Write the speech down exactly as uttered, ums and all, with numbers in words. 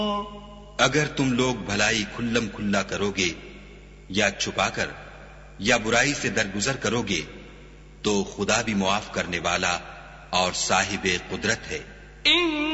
अगर तुम लोग भलाई खुल्लम खुल्ला करोगे या छुपाकर या बुराई से दरगुजर करोगे तो खुदा भी मुआफ करने वाला और साहिबे कुदरत है।